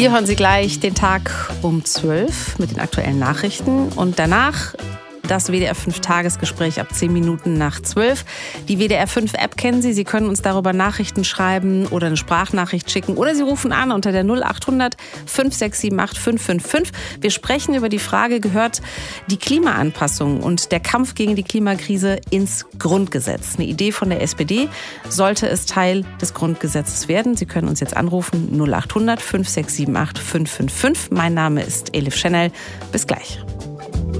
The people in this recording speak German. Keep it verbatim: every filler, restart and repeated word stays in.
Hier hören Sie gleich den Tag um zwölf mit den aktuellen Nachrichten und danach das W D R fünf Tagesgespräch ab zehn Minuten nach zwölf. Die W D R fünf App kennen Sie. Sie können uns darüber Nachrichten schreiben oder eine Sprachnachricht schicken oder Sie rufen an unter der null acht hundert fünf sechs sieben acht fünf fünf fünf. Wir sprechen über die Frage, gehört die Klimaanpassung und der Kampf gegen die Klimakrise ins Grundgesetz? Eine Idee von der S P D. Sollte es Teil des Grundgesetzes werden? Sie können uns jetzt anrufen null acht hundert fünf sechs sieben acht fünf fünf fünf. Mein Name ist Elif Schnell. Bis gleich.